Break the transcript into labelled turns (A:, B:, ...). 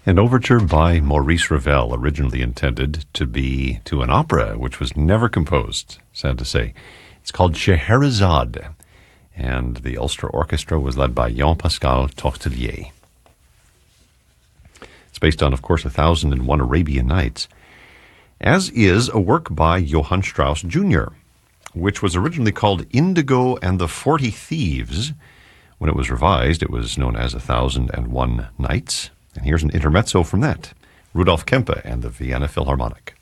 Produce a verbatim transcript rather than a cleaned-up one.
A: An overture by Maurice Ravel, originally intended to be to an opera, which was never composed, sad to say. It's called Scheherazade, and the Ulster Orchestra was led by Jean-Pascal Tortelier. It's based on, of course, A Thousand and One Arabian Nights, as is a work by Johann Strauss Junior, which was originally called Indigo and the Forty Thieves. When it was revised, it was known as A Thousand and One Nights. And here's an intermezzo from that, Rudolf Kempe and the Vienna Philharmonic.